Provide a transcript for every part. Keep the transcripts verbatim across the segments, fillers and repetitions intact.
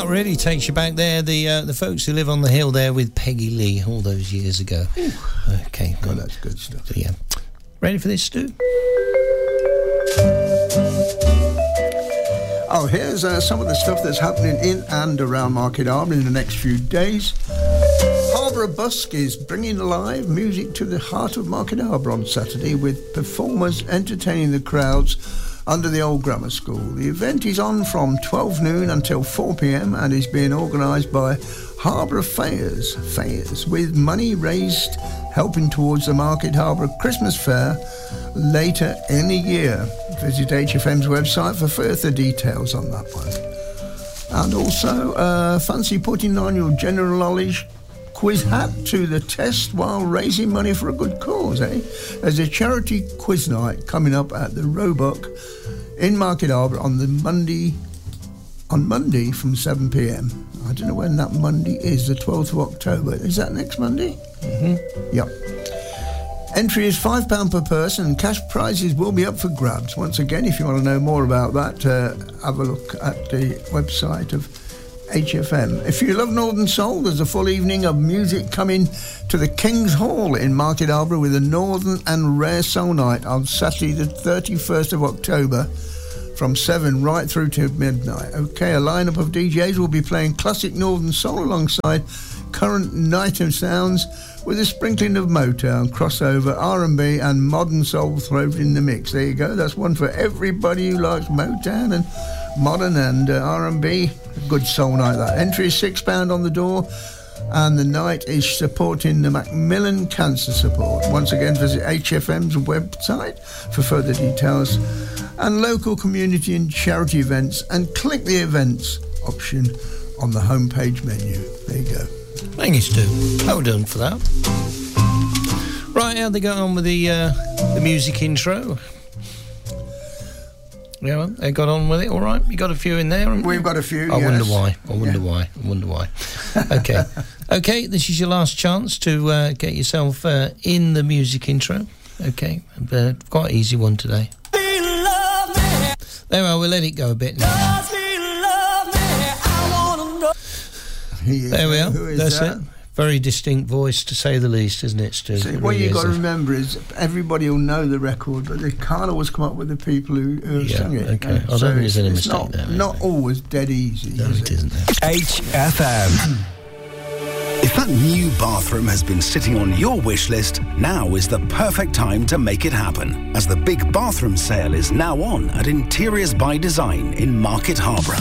Well, really takes you back there. The uh, the folks who live on the hill there with Peggy Lee all those years ago. Ooh. Okay. God, that's good stuff. So, yeah. Ready for this, Stu? Oh, here's uh, some of the stuff that's happening in and around Market Harbour in the next few days. Harbour Busk is bringing live music to the heart of Market Harbour on Saturday with performers entertaining the crowds under the old grammar school. The event is on from twelve noon until four p.m. and is being organised by Harbour Fairs, Fairs, with money raised helping towards the Market Harbour Christmas Fair later in the year. Visit H F M's website for further details on that one. And also, uh, fancy putting on your general knowledge quiz hat to the test while raising money for a good cause, eh? There's a charity quiz night coming up at the Roebuck in Market Harbour on the Monday, on Monday from seven p.m. I don't know when that Monday is, the twelfth of October. Is that next Monday? Mm-hmm. Yep. Entry is five pounds per person and cash prizes will be up for grabs. Once again, if you want to know more about that, uh, have a look at the website of H F M. If you love Northern Soul, there's a full evening of music coming to the King's Hall in Market Harbour with a Northern and Rare Soul Night on Saturday the thirty-first of October from seven right through to midnight. Okay, a lineup of D Js will be playing classic Northern Soul alongside current night of sounds with a sprinkling of Motown, crossover, R and B and modern soul thrown in the mix. There you go, that's one for everybody who likes Motown and modern and uh, R and B. A good soul night that. Entry is six pounds on the door and the night is supporting the Macmillan Cancer Support. Once again, visit H F M's website for further details and local community and charity events and click the events option on the homepage menu. There you go. Thank you, Stu. Well done for that. Right, how they going on with the uh, the music intro? Yeah, well, they got on with it all right? You got a few in there? We've got a few, I yes. wonder why. I wonder Yeah. why. I wonder why. Okay. Okay, this is your last chance to uh, get yourself uh, in the music intro. Okay, uh, quite easy one today. There we are, we'll let it go a bit now. There we are. Who is That's that? it. Very distinct voice, to say the least, isn't it, Stu? See, It what really you've is got to a- remember is everybody will know the record, but they can't always come up with the people who, who have Yeah, sung it. okay. I don't So think there's any it's mistake not, there, is Not there? always dead easy. No, is it isn't there. H F M. If that new bathroom has been sitting on your wish list, now is the perfect time to make it happen, as the big bathroom sale is now on at Interiors by Design in Market Harbour.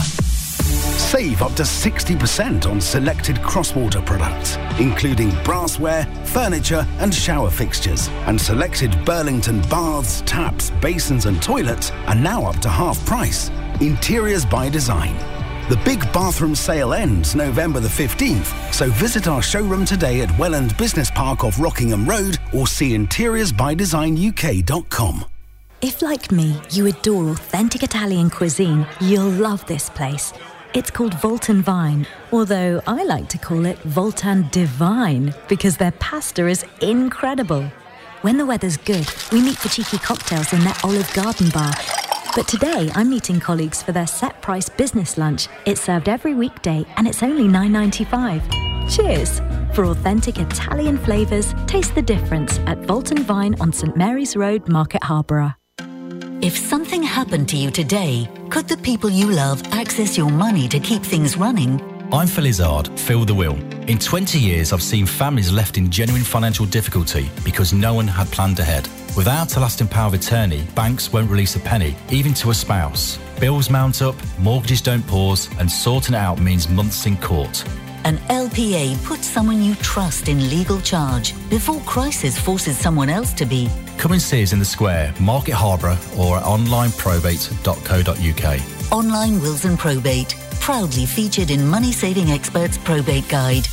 Save up to sixty percent on selected Crosswater products, including brassware, furniture and shower fixtures. And selected Burlington baths, taps, basins and toilets are now up to half price. Interiors by Design. The big bathroom sale ends November the fifteenth, so visit our showroom today at Welland Business Park off Rockingham Road or see interiors by design U K dot com. If, like me, you adore authentic Italian cuisine, you'll love this place. It's called Voltan Vine, although I like to call it Voltan Divine because their pasta is incredible. When the weather's good, we meet for cheeky cocktails in their Olive Garden bar. But today, I'm meeting colleagues for their set-price business lunch. It's served every weekday and it's only nine ninety-five. Cheers! For authentic Italian flavours, taste the difference at Voltan Vine on St Mary's Road, Market Harbour. If something happened to you today, could the people you love access your money to keep things running? I'm Phil Izzard, Phil the Will. In twenty years, I've seen families left in genuine financial difficulty because no one had planned ahead. Without a lasting power of attorney, banks won't release a penny, even to a spouse. Bills mount up, mortgages don't pause, and sorting it out means months in court. An L P A puts someone you trust in legal charge before crisis forces someone else to be. Come and see us in the square, Market Harbour, or at online probate dot co dot U K. Online Wills and Probate, proudly featured in Money Saving Expert's Probate Guide.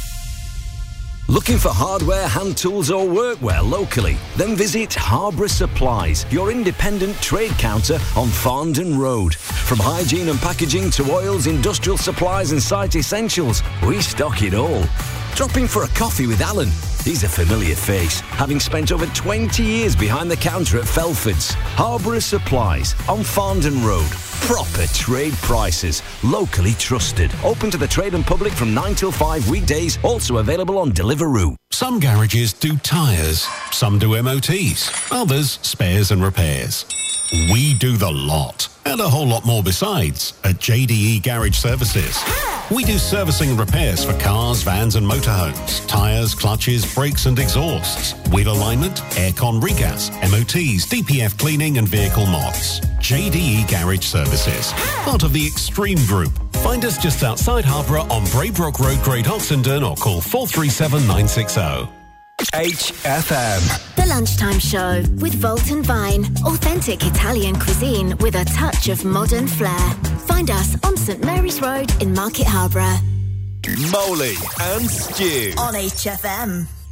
Looking for hardware, hand tools or workwear locally? Then visit Harborough Supplies, your independent trade counter on Farndon Road. From hygiene and packaging to oils, industrial supplies and site essentials, we stock it all. Drop in for a coffee with Alan. He's a familiar face, having spent over twenty years behind the counter at Felford's. Harborough Supplies on Farndon Road. Proper trade prices, locally trusted. Open to the trade and public from nine till five weekdays, also available on Deliveroo. Some garages do tyres, some do M O Ts, others spares and repairs. We do the lot, and a whole lot more besides, at J D E Garage Services. We do servicing and repairs for cars, vans and motorhomes, tyres, clutches, brakes and exhausts, wheel alignment, aircon regas, M O Ts, D P F cleaning and vehicle mods. J D E Garage Services, part of the Extreme Group. Find us just outside Harborough on Braybrook Road, Great Oxenden, or call four three seven nine six zero. H F M. The Lunchtime Show with Voltan Vine. Authentic Italian cuisine with a touch of modern flair. Find us on St Mary's Road in Market Harborough. Molly and Stu on H F M.